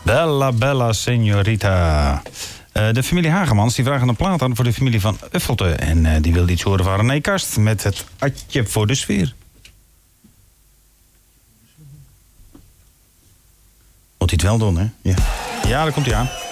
Bella, bella, signorita. De familie Hagemans die vragen een plaat aan voor de familie van Uffelte. En die wil iets horen van René Kast met het atje voor de sfeer. Moet hij het wel doen, hè? Ja, daar komt hij aan.